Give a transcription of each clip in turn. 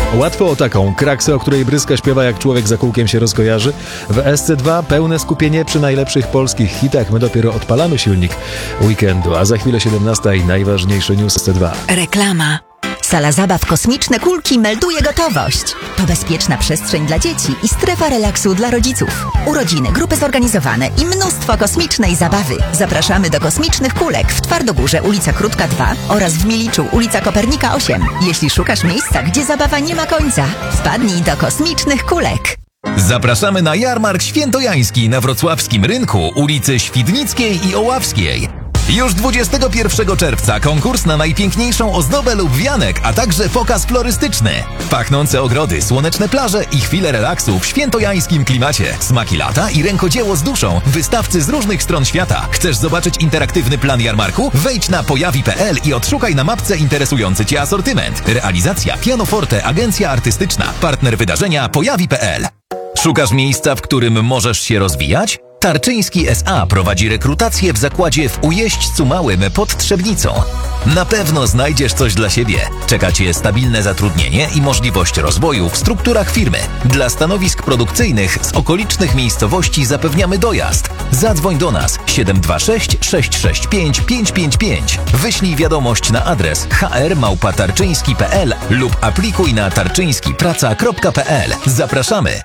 Łatwo o taką kraksę, o której Bryska śpiewa jak człowiek za kółkiem się rozkojarzy. W SC2 pełne skupienie przy najlepszych polskich hitach. My dopiero odpalamy silnik weekendu, a za chwilę 17 i najważniejszy news SC2. Reklama. Sala zabaw Kosmiczne Kulki melduje gotowość. To bezpieczna przestrzeń dla dzieci i strefa relaksu dla rodziców. Urodziny, grupy zorganizowane i mnóstwo kosmicznej zabawy. Zapraszamy do Kosmicznych Kulek w Twardogórze, ulica Krótka 2 oraz w Miliczu, ulica Kopernika 8. Jeśli szukasz miejsca, gdzie zabawa nie ma końca, wpadnij do Kosmicznych Kulek. Zapraszamy na jarmark świętojański na wrocławskim rynku, ulicy Świdnickiej i Oławskiej. Już 21 czerwca konkurs na najpiękniejszą ozdobę lub wianek, a także pokaz florystyczny. Pachnące ogrody, słoneczne plaże i chwile relaksu w świętojańskim klimacie. Smaki lata i rękodzieło z duszą. Wystawcy z różnych stron świata. Chcesz zobaczyć interaktywny plan jarmarku? Wejdź na pojawi.pl i odszukaj na mapce interesujący Cię asortyment. Realizacja Pianoforte, agencja artystyczna. Partner wydarzenia pojawi.pl. Szukasz miejsca, w którym możesz się rozwijać? Tarczyński S.A. prowadzi rekrutację w zakładzie w Ujeźdźcu Małym pod Trzebnicą. Na pewno znajdziesz coś dla siebie. Czeka Cię stabilne zatrudnienie i możliwość rozwoju w strukturach firmy. Dla stanowisk produkcyjnych z okolicznych miejscowości zapewniamy dojazd. Zadzwoń do nas 726 665 555. Wyślij wiadomość na adres hr@tarczyński.pl lub aplikuj na tarczyńskipraca.pl. Zapraszamy!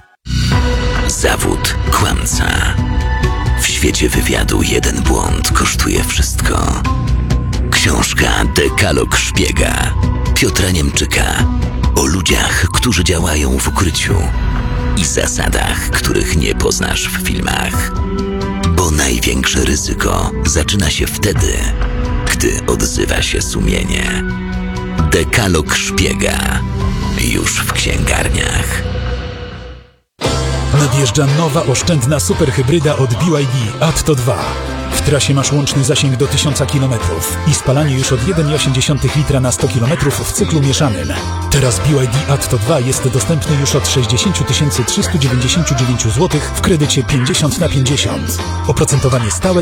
Zawód kłamca. W świecie wywiadu jeden błąd kosztuje wszystko. Książka Dekalog Szpiega Piotra Niemczyka o ludziach, którzy działają w ukryciu i zasadach, których nie poznasz w filmach. Bo największe ryzyko zaczyna się wtedy, gdy odzywa się sumienie. Dekalog Szpiega już w księgarniach. Nadjeżdża nowa oszczędna superhybryda od BYD Atto 2. W trasie masz łączny zasięg do 1000 km i spalanie już od 1,8 litra na 100 km w cyklu mieszanym. Teraz BYD Atto 2 jest dostępny już od 60 399 zł w kredycie 50/50. Oprocentowanie stałe